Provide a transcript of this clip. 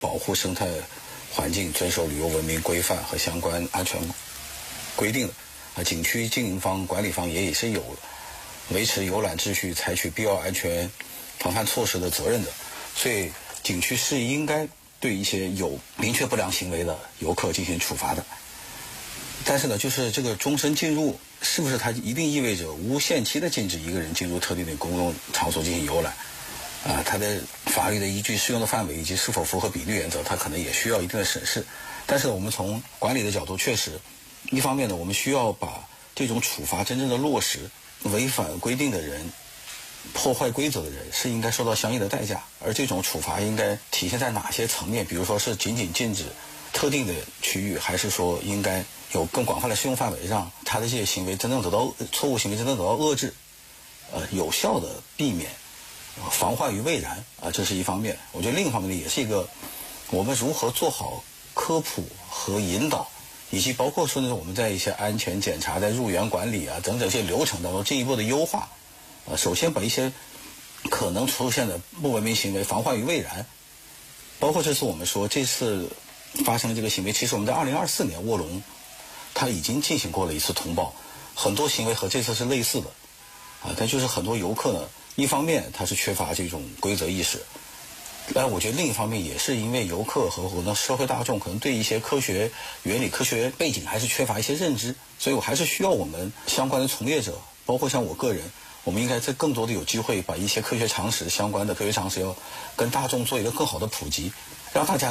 保护生态环境、遵守旅游文明规范和相关安全规定的。景区经营方、管理方也是有维持游览秩序、采取必要安全防范措施的责任的。所以景区是应该对一些有明确不良行为的游客进行处罚的。但是呢，就是这个终身禁入，是不是它一定意味着无限期的禁止一个人进入特定的公共场所进行游览？它的法律的依据、适用的范围以及是否符合比例原则，它可能也需要一定的审视。但是我们从管理的角度，确实，一方面呢，我们需要把这种处罚真正的落实，违反规定的人、破坏规则的人是应该受到相应的代价。而这种处罚应该体现在哪些层面？比如说是仅仅禁止特定的区域，还是说应该有更广泛的适用范围，让他的这些行为真正得到错误行为真正得到遏制，有效的避免防患于未然这是一方面。我觉得另一方面呢，也是一个我们如何做好科普和引导，以及包括说呢，我们在一些安全检查、在入园管理等等一些流程当中进一步的优化。首先把一些可能出现的不文明行为防患于未然，包括这次我们说这次发生的这个行为，其实我们在2024年卧龙它已经进行过了一次通报，很多行为和这次是类似的但就是很多游客呢，一方面他是缺乏这种规则意识，但我觉得另一方面也是因为游客和我们社会大众可能对一些科学原理、科学背景还是缺乏一些认知，所以我还是需要我们相关的从业者，包括像我个人，我们应该在更多的有机会把一些科学常识相关的科学常识要跟大众做一个更好的普及，让大家